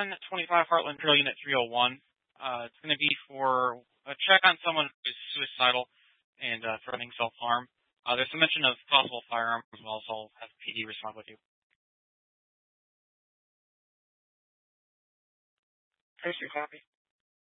125 Heartland Trail, Unit 301. It's going to be for a check on someone who's suicidal and threatening self-harm. There's some mention of possible firearms as well, so I'll have PD respond with you. Tracer, copy.